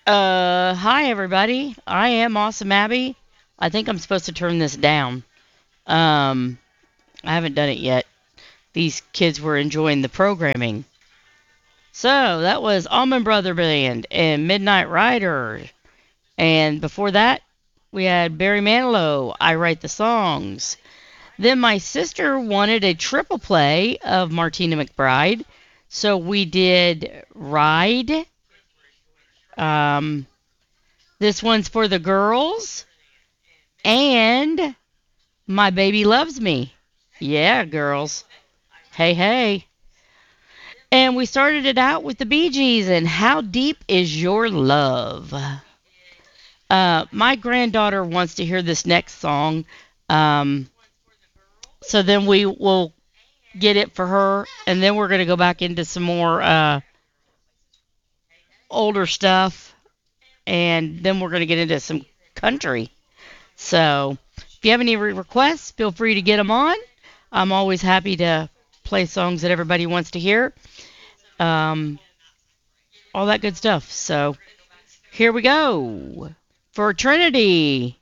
Hi everybody. I am Awesome Abby. I think I'm supposed to turn this down. Um, I haven't done it yet. These kids were enjoying the programming. So that was Almond Brother Band and Midnight Rider. And before that, we had Barry Manilow, I Write the Songs. Then my sister wanted a triple play of Martina McBride. So we did Ride. Um, this one's for the girls. And My Baby Loves Me. Yeah, girls. Hey, hey. And we started it out with the Bee Gees and How Deep Is Your Love? My granddaughter wants to hear this next song. Um, so then we will get it for her. And then we're going to go back into some more older stuff. And then we're going to get into some country. So if you have any requests, feel free to get them on. I'm always happy to play songs that everybody wants to hear. Um, all that good stuff. So here we go for Trinity.